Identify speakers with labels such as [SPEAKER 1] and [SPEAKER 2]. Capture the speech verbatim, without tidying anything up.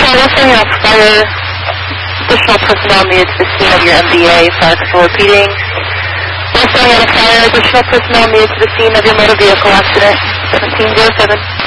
[SPEAKER 1] We're sending out fire. Additional personnel needed to the scene of your M B A. Fire control repeating. We're sending out a fire. Additional personnel needed to the scene of your motor vehicle accident. seventeen oh seven.